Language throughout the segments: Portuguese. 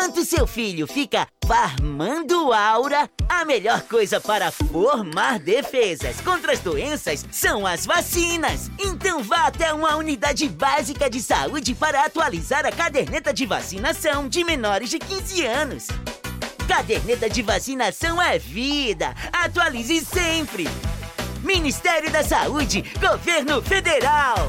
Enquanto seu filho fica farmando aura, a melhor coisa para formar defesas contra as doenças são as vacinas. Então vá até uma unidade básica de saúde para atualizar a caderneta de vacinação de menores de 15 anos. Caderneta de vacinação é vida. Atualize sempre. Ministério da Saúde, Governo Federal.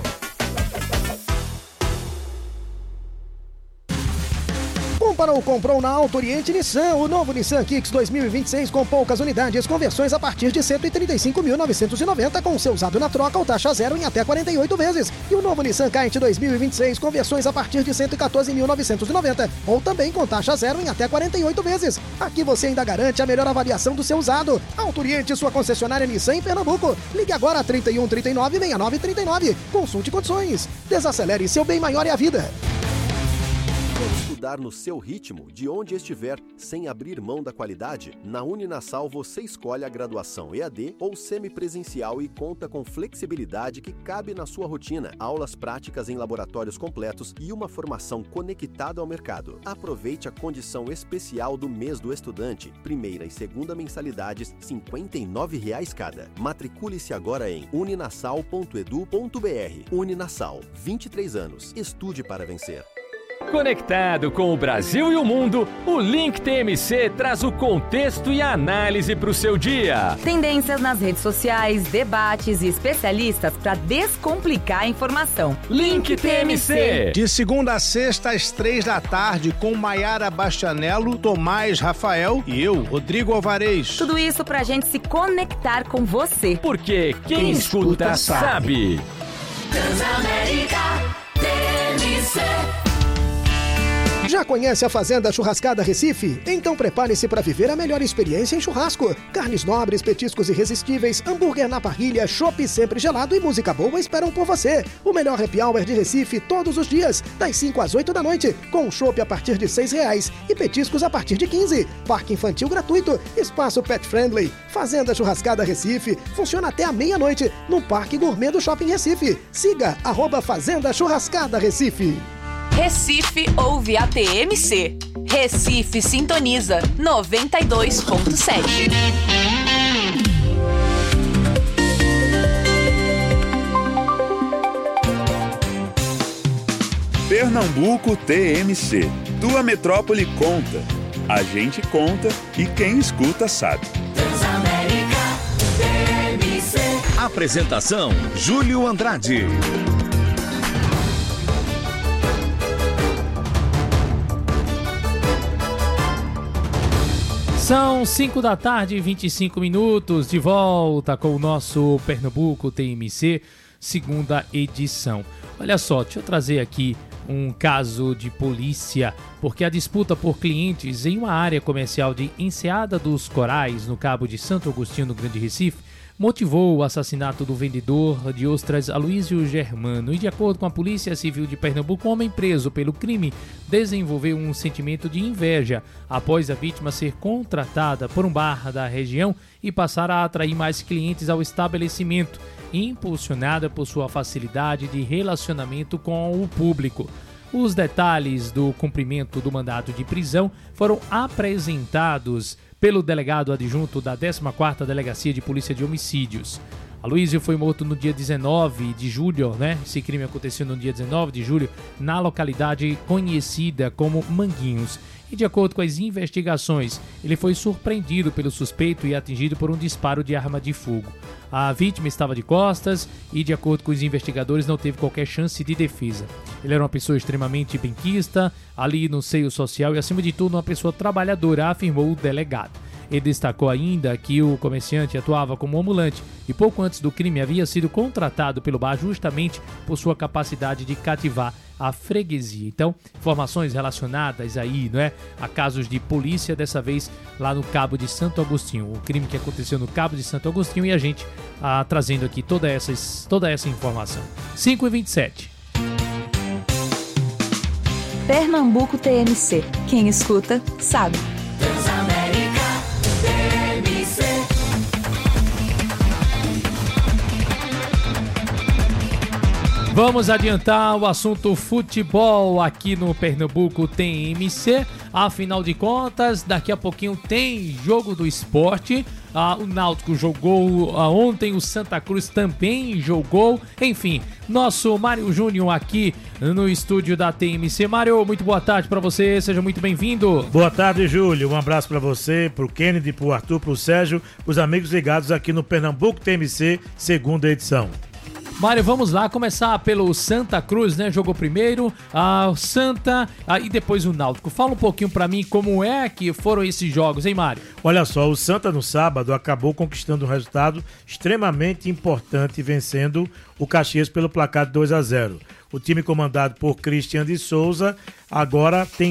Comparou, comprou na Auto Oriente Nissan. O novo Nissan Kicks 2026 com poucas unidades, conversões a partir de 135.990 com seu usado na troca ou taxa zero em até 48 vezes. E o novo Nissan Kite 2026 conversões a partir de 114.990 ou também com taxa zero em até 48 vezes. Aqui você ainda garante a melhor avaliação do seu usado. Auto Oriente, sua concessionária Nissan em Pernambuco. Ligue agora a 31 39 69 39. Consulte condições. Desacelere, seu bem maior é a vida. Estudar no seu ritmo, de onde estiver, sem abrir mão da qualidade? Na Uninasal você escolhe a graduação EAD ou semipresencial e conta com flexibilidade que cabe na sua rotina, aulas práticas em laboratórios completos e uma formação conectada ao mercado. Aproveite a condição especial do mês do estudante, primeira e segunda mensalidades, R$ 59,00 cada. Matricule-se agora em uninasal.edu.br. Uninasal, 23 anos. Estude para vencer. Conectado com o Brasil e o mundo, o Link TMC traz o contexto e a análise para o seu dia. Tendências nas redes sociais, debates e especialistas para descomplicar a informação. Link TMC. De segunda a sexta às 3h, com Maiara Bastianello, Tomás Rafael e eu, Rodrigo Alvarez. Tudo isso para a gente se conectar com você. Porque quem escuta sabe. Transamérica TMC. Já conhece a Fazenda Churrascada Recife? Então prepare-se para viver a melhor experiência em churrasco. Carnes nobres, petiscos irresistíveis, hambúrguer na parrilha, chopp sempre gelado e música boa esperam por você. O melhor happy hour de Recife todos os dias, das 5 às 8 da noite, com chopp a partir de R$ 6,00 e petiscos a partir de 15. Parque infantil gratuito, espaço pet friendly. Fazenda Churrascada Recife funciona até a meia-noite no Parque Gourmet do Shopping Recife. Siga @Fazenda Churrascada Recife. Recife ouve a TMC. Recife sintoniza 92.7. Pernambuco TMC. Tua metrópole conta. A gente conta e quem escuta sabe. Transamérica TMC. Apresentação: Júlio Andrade. São 5h25, de volta com o nosso Pernambuco TMC, segunda edição. Olha só, deixa eu trazer aqui um caso de polícia, porque a disputa por clientes em uma área comercial de Enseada dos Corais, no Cabo de Santo Agostinho, no Grande Recife, motivou o assassinato do vendedor de ostras Aloísio Germano. E de acordo com a Polícia Civil de Pernambuco, o homem preso pelo crime desenvolveu um sentimento de inveja após a vítima ser contratada por um bar da região e passar a atrair mais clientes ao estabelecimento, impulsionada por sua facilidade de relacionamento com o público. Os detalhes do cumprimento do mandado de prisão foram apresentados pelo delegado adjunto da 14ª Delegacia de Polícia de Homicídios. Aloísio foi morto no dia 19 de julho, Esse crime aconteceu no dia 19 de julho, na localidade conhecida como Manguinhos. E de acordo com as investigações, ele foi surpreendido pelo suspeito e atingido por um disparo de arma de fogo. A vítima estava de costas e, de acordo com os investigadores, não teve qualquer chance de defesa. Ele era uma pessoa extremamente benquista, ali no seio social e, acima de tudo, uma pessoa trabalhadora, afirmou o delegado. Ele destacou ainda que o comerciante atuava como ambulante e pouco antes do crime havia sido contratado pelo bar justamente por sua capacidade de cativar a freguesia. Então, informações relacionadas aí, a casos de polícia, dessa vez lá no Cabo de Santo Agostinho. O crime que aconteceu no Cabo de Santo Agostinho e a gente trazendo aqui toda essa informação. 5h27. Pernambuco TMC. Quem escuta, sabe. Transamérica TMC. Vamos adiantar o assunto futebol aqui no Pernambuco TMC. Afinal de contas, daqui a pouquinho tem jogo do esporte. O Náutico jogou ontem, o Santa Cruz também jogou. Enfim, nosso Mário Júnior aqui no estúdio da TMC. Mário, muito boa tarde para você, seja muito bem-vindo. Boa tarde, Júlio. Um abraço para você, pro Kennedy, pro Arthur, pro Sérgio, os amigos ligados aqui no Pernambuco TMC, segunda edição. Mário, vamos lá, começar pelo Santa Cruz, né? Jogou primeiro o Santa e depois o Náutico. Fala um pouquinho pra mim como é que foram esses jogos, hein, Mário? Olha só, o Santa no sábado acabou conquistando um resultado extremamente importante, vencendo o Caxias pelo placar de 2-0. O time comandado por Cristian de Souza agora tem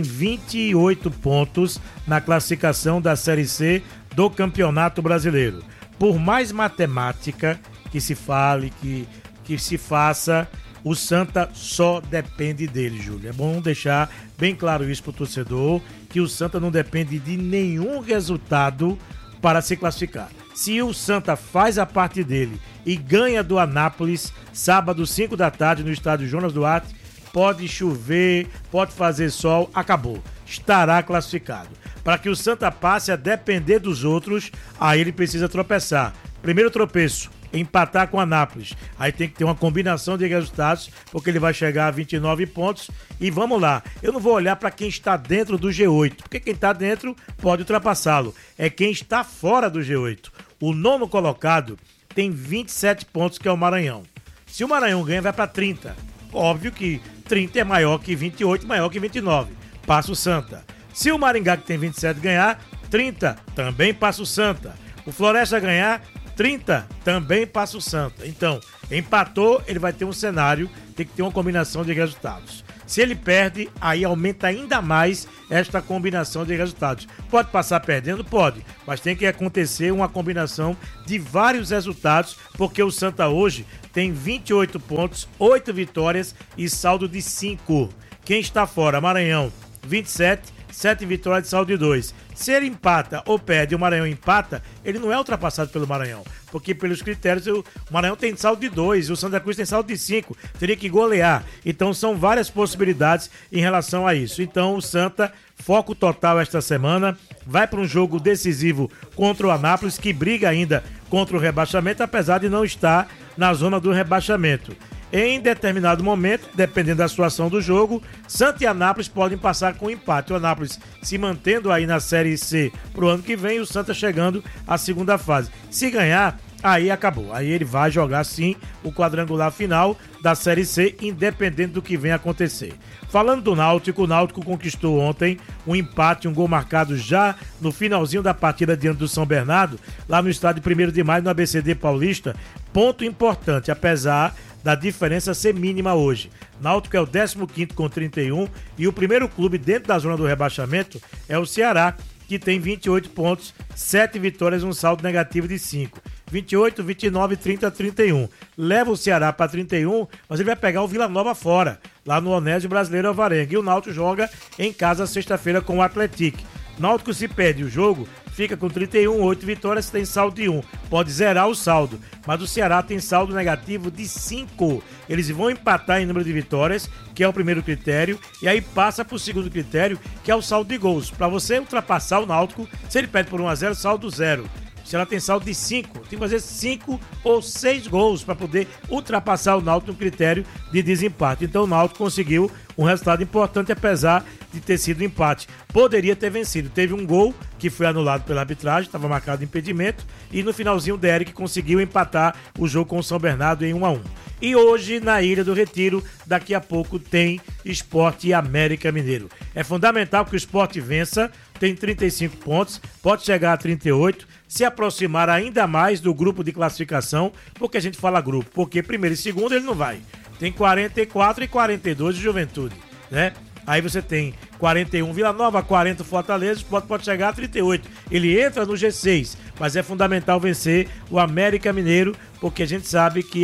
28 pontos na classificação da Série C do Campeonato Brasileiro. Por mais matemática que se fale, que se faça, o Santa só depende dele, Júlio. É bom deixar bem claro isso pro torcedor, que o Santa não depende de nenhum resultado para se classificar. Se o Santa faz a parte dele e ganha do Anápolis, sábado, 5 da tarde, no estádio Jonas Duarte, pode chover, pode fazer sol, acabou. Estará classificado. Para que o Santa passe a depender dos outros, aí ele precisa tropeçar. Primeiro tropeço, empatar com o Anápolis. Aí tem que ter uma combinação de resultados, porque ele vai chegar a 29 pontos. E vamos lá, eu não vou olhar para quem está dentro do G8, porque quem está dentro pode ultrapassá-lo. É quem está fora do G8. O nono colocado tem 27 pontos, que é o Maranhão. Se o Maranhão ganha, vai para 30. Óbvio que 30 é maior que 28, maior que 29. Passa o Santa. Se o Maringá, que tem 27, ganhar, 30, também passa o Santa. O Floresta ganhar, 30, também passa o Santa. Então, empatou, ele vai ter um cenário, tem que ter uma combinação de resultados. Se ele perde, aí aumenta ainda mais esta combinação de resultados. Pode passar perdendo? Pode, mas tem que acontecer uma combinação de vários resultados, porque o Santa hoje tem 28 pontos, 8 vitórias e saldo de 5. Quem está fora? Maranhão, 27, 7 vitórias de saldo de 2. Se ele empata ou perde e o Maranhão empata, ele não é ultrapassado pelo Maranhão. Porque pelos critérios, o Maranhão tem saldo de 2 e o Santa Cruz tem saldo de 5. Teria que golear. Então são várias possibilidades em relação a isso. Então o Santa, foco total esta semana, vai para um jogo decisivo contra o Anápolis, que briga ainda contra o rebaixamento, apesar de não estar na zona do rebaixamento. Em determinado momento, dependendo da situação do jogo, Santa e Anápolis podem passar com empate. O Anápolis se mantendo aí na Série C pro ano que vem e o Santa chegando à segunda fase. Se ganhar, aí acabou. Aí ele vai jogar sim o quadrangular final da Série C, independente do que venha acontecer. Falando do Náutico, o Náutico conquistou ontem um empate, um gol marcado já no finalzinho da partida diante do São Bernardo, lá no estádio 1º de Maio, no ABCD Paulista. Ponto importante, apesar da diferença ser mínima hoje. Náutico é o 15º com 31 e o primeiro clube dentro da zona do rebaixamento é o Ceará, que tem 28 pontos, 7 vitórias e um saldo negativo de 5. 28, 29, 30, 31. Leva o Ceará para 31, mas ele vai pegar o Vila Nova fora, lá no Onésio Brasileiro Alvarenga. E o Náutico joga em casa sexta-feira com o Atlético. Náutico, se perde o jogo, fica com 31, 8 vitórias, tem saldo de 1. Pode zerar o saldo, mas o Ceará tem saldo negativo de 5. Eles vão empatar em número de vitórias, que é o primeiro critério, e aí passa para o segundo critério, que é o saldo de gols. Para você ultrapassar o Náutico, se ele perde por 1-0, saldo 0. O Ceará tem saldo de 5, tem que fazer 5 ou 6 gols para poder ultrapassar o Náutico no critério de desempate. Então o Náutico conseguiu um resultado importante, apesar de ter sido empate. Poderia ter vencido. Teve um gol que foi anulado pela arbitragem, estava marcado impedimento, e no finalzinho o Derek conseguiu empatar o jogo com o São Bernardo em 1-1. E hoje, na Ilha do Retiro, daqui a pouco tem Sport e América Mineiro. É fundamental que o Sport vença, tem 35 pontos, pode chegar a 38, se aproximar ainda mais do grupo de classificação, porque a gente fala grupo, porque primeiro e segundo ele não vai. Tem 44 e 42 de Juventude, né? Aí você tem 41 Vila Nova, 40 Fortaleza, o Sport pode chegar a 38. Ele entra no G6, mas é fundamental vencer o América Mineiro, porque a gente sabe que a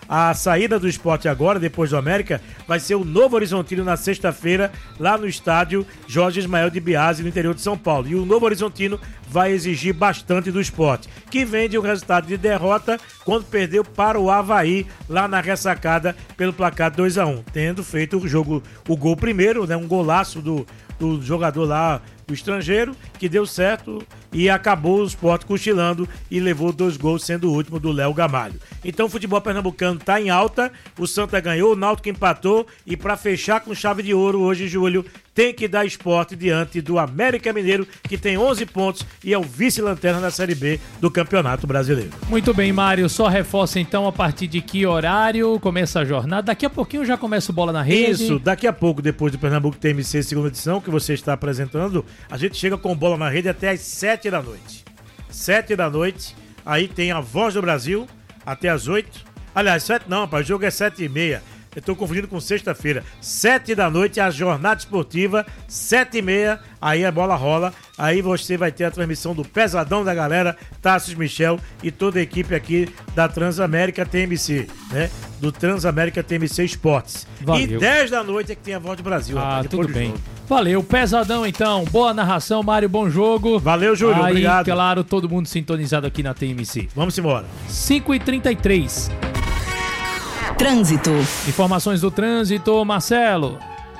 A saída do Sport agora, depois do América, vai ser o Novo Horizontino na sexta-feira, lá no estádio Jorge Ismael de Biase, no interior de São Paulo. E o Novo Horizontino vai exigir bastante do Sport, que vem de um resultado de derrota quando perdeu para o Avaí, lá na ressacada, pelo placar 2-1, tendo feito o gol primeiro, né, um golaço do jogador lá, o estrangeiro, que deu certo e acabou o Sport cochilando e levou 2 gols, sendo o último do Léo Gamalho. Então o futebol pernambucano está em alta, o Santa ganhou, o Náutico empatou e para fechar com chave de ouro hoje, Júlio, tem que dar Sport diante do América Mineiro, que tem 11 pontos e é o vice-lanterna da Série B do Campeonato Brasileiro. Muito bem, Mário, só reforça então a partir de que horário começa a jornada. Daqui a pouquinho já começa o Bola na Rede. Isso, daqui a pouco, depois do Pernambuco TMC segunda edição, que você está apresentando, a gente chega com Bola na Rede até às 7 da noite. 7 da noite, aí tem a Voz do Brasil até às 8. Aliás, 7 não, rapaz, o jogo é 7h30. Eu tô confundindo com sexta-feira. 7 da noite, a jornada esportiva, 7h30, aí a bola rola. Aí você vai ter a transmissão do Pesadão da galera, Tassos Michel e toda a equipe aqui da Transamérica TMC, né? Do Transamérica TMC Esportes. Valeu. E 10 da noite é que tem a Voz do Brasil. Ah, tudo bem. Valeu, Pesadão então. Boa narração, Mário, bom jogo. Valeu, Júlio, aí, obrigado. Claro, todo mundo sintonizado aqui na TMC. Vamos embora. 5h33. Trânsito. Informações do trânsito, Marcelo.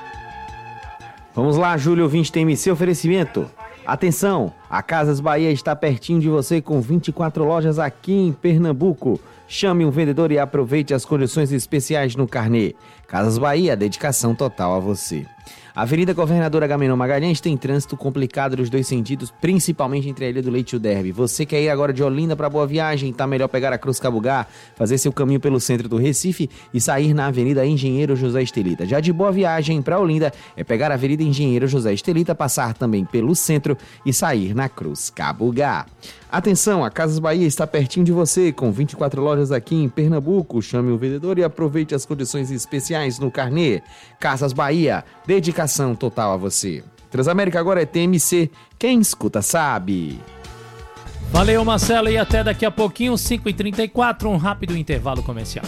Vamos lá, Júlio, ouvinte TMC, oferecimento. Atenção, a Casas Bahia está pertinho de você com 24 lojas aqui em Pernambuco. Chame um vendedor e aproveite as condições especiais no carnê. Casas Bahia, dedicação total a você. A Avenida Governador Agamenon Magalhães tem trânsito complicado nos 2 sentidos, principalmente entre a Ilha do Leite e o Derby. Você quer ir agora de Olinda para Boa Viagem? Tá melhor pegar a Cruz Cabugá, fazer seu caminho pelo centro do Recife e sair na Avenida Engenheiro José Estelita. Já de Boa Viagem para Olinda é pegar a Avenida Engenheiro José Estelita, passar também pelo centro e sair na Cruz Cabugá. Atenção, a Casas Bahia está pertinho de você, com 24 lojas aqui em Pernambuco. Chame o vendedor e aproveite as condições especiais no carnê. Casas Bahia, dedicação total a você. Transamérica agora é TMC, quem escuta sabe. Valeu, Marcelo, e até daqui a pouquinho, 5h34, um rápido intervalo comercial.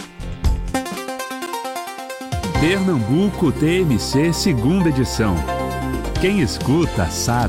Pernambuco TMC segunda edição. Quem escuta sabe.